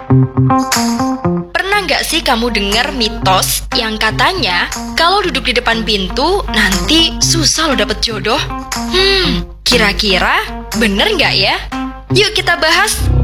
Pernah nggak sih kamu dengar mitos yang katanya kalau duduk di depan pintu nanti susah lo dapet jodoh? Kira-kira bener nggak ya? Yuk kita bahas.